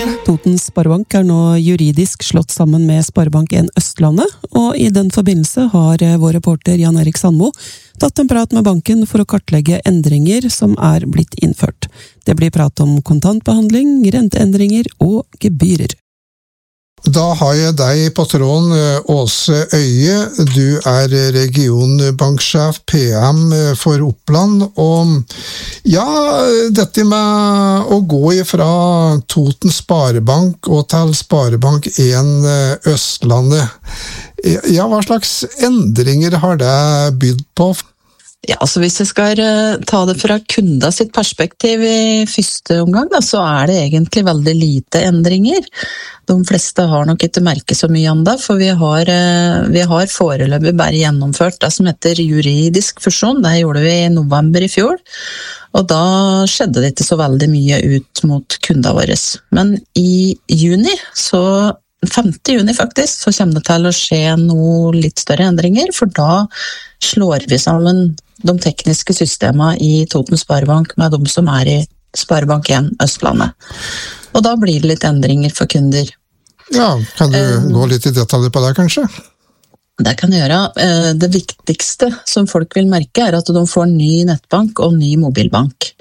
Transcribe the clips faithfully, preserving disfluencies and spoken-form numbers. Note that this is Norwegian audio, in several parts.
Totens Sparebank er nå juridisk slått sammen med Sparebank en Østlandet, og i den forbindelse har vår reporter Jan Erik Sandmo tatt en prat med banken for å kartlegge endringer som er blitt innført. Det blir prat om kontantbehandling, renteendringer og gebyrer. Da har jeg deg på tråden, Åse Øye. Du er regionbanksjef P M for Oppland, og ja, dette med å gå ifra Totens Sparebank og til Sparebank en Østlandet, ja, hva slags endringer har det bydd på? Ja, altså hvis jeg skal ta det fra kunda sitt perspektiv i første omgang, da, så er det egentlig veldig lite endringer. De fleste har nok ikke merket så mye enda, for vi har, vi har foreløpig bare gjennomført det som heter juridisk fusjon. Det gjorde vi i november i fjor, og da skjedde det ikke så veldig mye ut mot kundene våre. Men i juni, så femte juni faktisk, så kommer det til å skje noe litt større endringer, for da slår vi sammen de tekniske systemene i Totens Sparebank med de som er i Sparebank en Østlandet. Og da blir det litt endringer for kunder. Ja, kan du um, gå litt i detaljer på det, kanskje? Det kan jeg gjøre. Det viktigste som folk vil merke er at de får ny nettbank og ny mobilbank.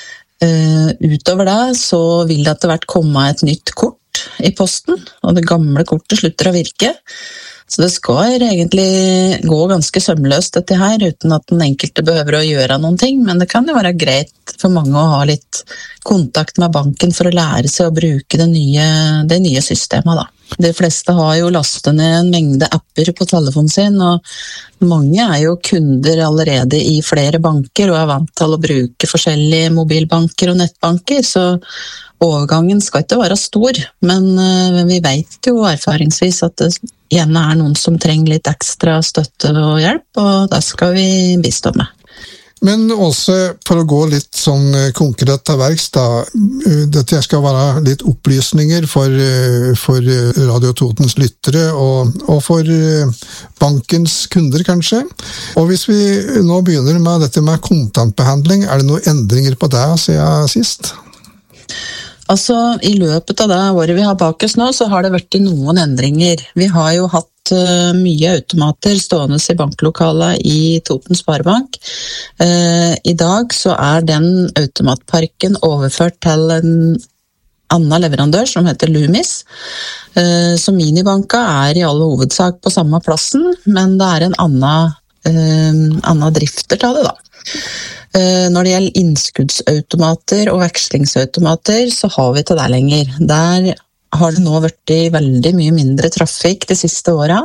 Utover det så vil det etter hvert komme et nytt kort i posten, og det gamle kortet slutter å virke. Så det skal egentlig gå ganske sømløst dette her, uten at den enkelte behøver å gjøre noen ting, men det kan jo være greit for mange å ha litt kontakt med banken for å lære seg å bruke det nye, det nye systemet da. De fleste har jo lastet ned en mengde apper på telefonen sin, og mange er jo kunder allerede i flere banker og er vant til å bruke forskjellige mobilbanker og nettbanker, så overgangen skal ikke være stor, men vi vet jo erfaringsvis at det gjerne er noen som trenger litt ekstra støtte og hjelp, og det skal vi bistå med. Men også for å gå litt sånn konkret til verks da, dette skal være litt opplysninger for, for Radio Totens lyttere og, og for bankens kunder kanskje. Og hvis vi nå begynner med dette med kontantbehandling, er det noen endringer på det siden sist? Altså, i løpet av det året vi har bak oss nå, så har det vært noen endringer. Vi har jo hatt uh, mye automater stående i banklokalet i Totens Sparebank. Uh, I dag så er den automatparken overført til en annen leverandør som heter Loomis. Uh, så minibanka er i all hovedsak på samme plassen, men det er en annen, uh, annen drifter til det da. Når det gjelder innskuddsautomater og vekslingsautomater, så har vi ikke det lenger. Der har det nå vært veldig mye mindre trafikk de siste årene,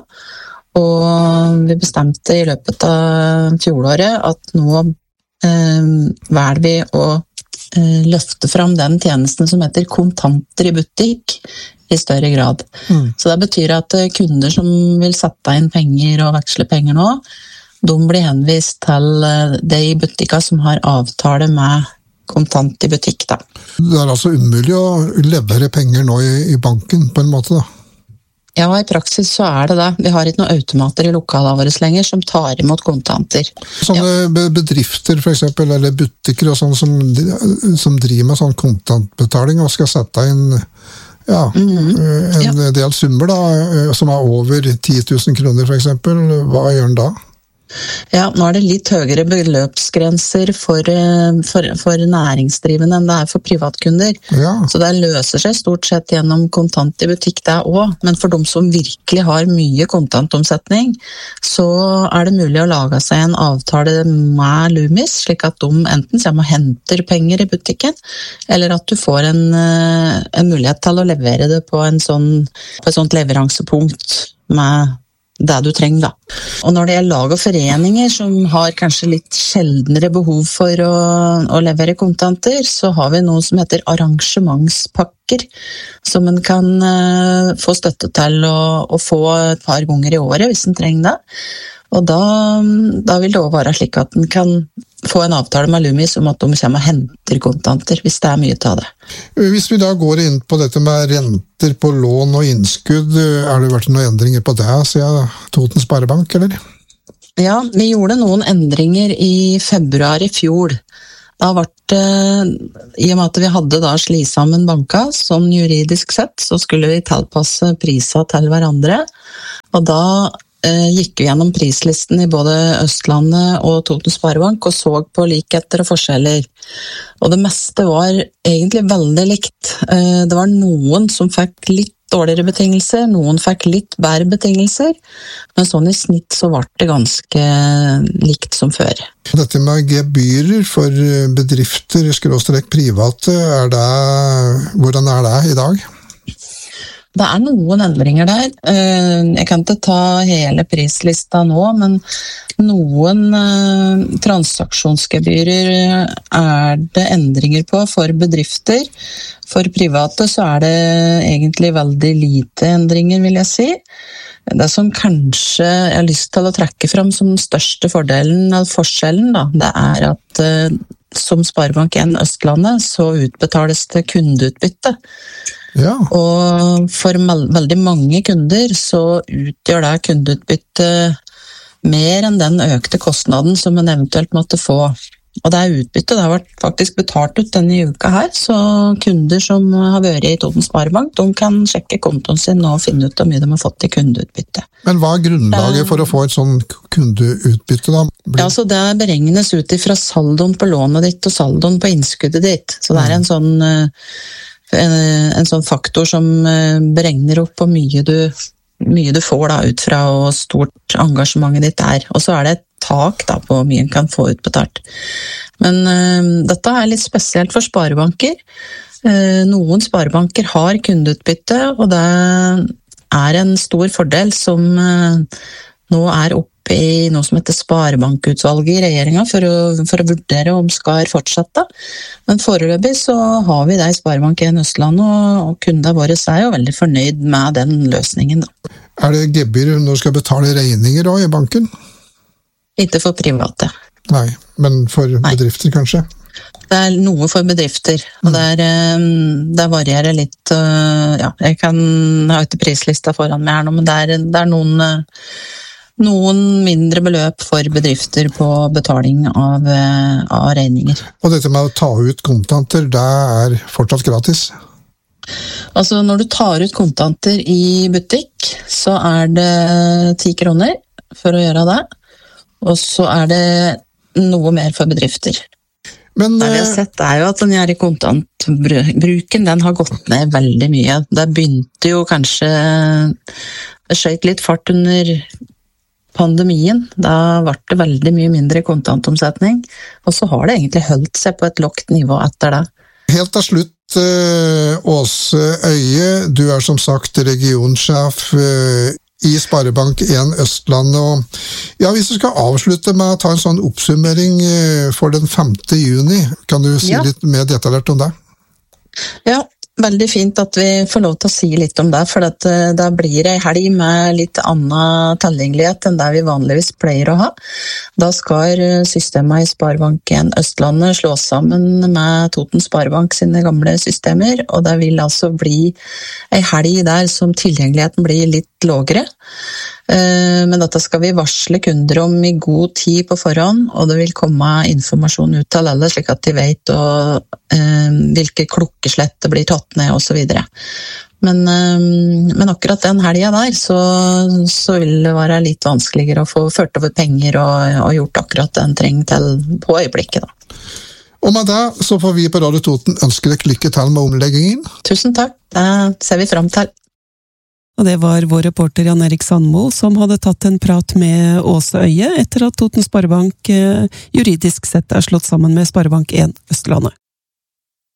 og vi bestemte i løpet av fjoråret at nå eh, velger vi å eh, løfte fram den tjenesten som heter kontanter i butikk i større grad. Mm. Så det betyr at kunder som vil sette inn penger og veksle penger nå, de blir henvist til de butikker som har avtale med kontant i butikk da. Det er altså umulig å levere penger nå i, i banken på en måte da? Ja, i praksis så er det det. Vi har ikke noen automater i lokalene våre lenger som tar imot kontanter. Sånne ja. bedrifter for eksempel, eller butikker og sånn som, som driver med sånn kontantbetaling og skal sette inn ja, mm-hmm. en ja. del summer da, som er over ti tusen kroner for eksempel, hva gjør den da? Ja, nå er det litt høyere beløpsgrenser for, for, for næringsdrivende enn det er for privatkunder. Ja. Så det løser seg stort sett gjennom kontant i butikk det også. Men for de som virkelig har mye kontantomsetning, så er det mulig å lage seg en avtale med Loomis, slik at de enten kommer og henter penger i butikken, eller at du får en, en mulighet til å levere det på, en sånn, på et sånt leveransepunkt med det du trenger da. Og når det er lag og foreninger som har kanskje litt sjeldnere behov for å, å levere kontanter, så har vi noe som heter arrangementspakker, som en kan uh, få støtte til å, å få et par ganger i året hvis en trenger det. Og da, da vil det også være slik at en kan få en avtale med Loomis om at de kommer og henter kontanter, hvis det er mye til det. Hvis vi da går inn på dette med renter på lån og innskudd, er det vært noen endringer på det siden Totens Sparebank, eller? Ja, vi gjorde noen endringer i februar i fjor. Da ble det, i og med at vi hadde da sli sammen banka, sånn juridisk sett, så skulle vi tilpasse priser til hverandre. Og da eh, gikk vi gjennom prislisten i både Østlandet og Toten Sparebank og så på likheter og forskjeller. Og det meste var egentlig veldig likt. Eh, det var noen som fikk litt dårligere betingelser, noen fikk litt bedre betingelser, men sånn i snitt så ble det ganske likt som før. Dette med gebyrer for bedrifter, skråstrek private, er det, hvordan er det i dag? Det er noen endringer der. Jeg kan ikke ta hele prislista nå, men noen transaksjonsgebyrer er det endringer på for bedrifter. For private så er det egentlig veldig lite endringer, vil jeg si. Det som kanskje jeg har lyst til å trekke fram som den største fordelen av forskjellen, da, det er at som Sparebank en Østlandet så utbetales det kundeutbytte. Ja. Og for veldig mange kunder så utgjør det kundeutbytte mer enn den økte kostnaden som en eventuelt måtte få. Og det er utbytte, det har vært faktisk betalt ut denne uka her, så kunder som har vært i Toten Sparebank, de kan sjekke kontoen sin og finne ut hvor mye de har fått i kundeutbytte. Men hva er grunnlaget for å få et sånn kundeutbytte da? Ja, så det beregnes ut ifra saldoen på lånet ditt og saldoen på innskuddet ditt. Så det er en sånn, en, en sånn faktor som beregner opp hvor mye du, mye du får da, ut fra hvor stort engasjementet ditt er. Og så er det et tak da, på hvor mye en kan få utbetalt. Men uh, dette er litt spesielt for sparebanker. Uh, noen sparebanker har kundeutbytte, og det er en stor fordel som uh, nå er oppe i noe som heter Sparebankutvalget i regjeringen for å, for å vurdere om skal fortsette. Men foreløpig så har vi det i Sparebank en Østlandet, og, og kundene våre er jo veldig fornøyd med den løsningen. Da. Er det gebyr når du skal betale regninger da, i banken? Ikke for private. Nei, men for Nei. bedrifter kanskje? Det er noe for bedrifter, og mm. det, er, det varierer litt. Ja, jeg kan ha ikke prislista foran meg her nå, men det er, det er noen, noen mindre beløp for bedrifter på betaling av, av regninger. Og dette med å ta ut kontanter, det er fortsatt gratis? Altså, når du tar ut kontanter i butikk, så er det ti kroner for å gjøre det. Og så er det noe mer for bedrifter. Men, det vi har sett er jo at den her kontantbruken, den har gått ned veldig mye. Det begynte jo kanskje, det skjøt litt fart under pandemien. Da ble det veldig mye mindre kontantomsetning, og så har det egentlig holdt seg på et lågt nivå etter det. Helt til slutt, Åse Øie, du er som sagt regionsjef i Sparebank en Østlandet, og ja, hvis du skal avslutte med å ta en sånn oppsummering for den femte juni, kan du si ja. litt mer detaljert om det? Ja, veldig fint at vi får lov til å si litt om det, for at da blir det en helg med litt annen tilgjengelighet enn det vi vanligvis pleier å ha. Da skal systemet i Sparebank en Østlandet slås sammen med Toten Sparebank sine gamle systemer, og det vil altså bli en helg der som tilgjengeligheten blir litt lågere. Men dette skal vi varsle kunder om i god tid på forhånd, og det vil komme informasjon ut til alle, slik at de vet og, eh, hvilke klokkeslett det blir tatt ned og så videre. Men, eh, men akkurat den helgen der, så, så vil det være litt vanskeligere å få ført over penger og, og gjort akkurat det en trenger til på øyeblikket. Da. Og med det så får vi på Radio Toten ønske deg lykke til med omleggingen. Tusen takk, det ser vi frem til. Og det var vår reporter Jan Erik Sandmo som hadde tatt en prat med Åse Øie etter at Toten Sparebank juridisk sett er slått sammen med Sparebank en Østlandet.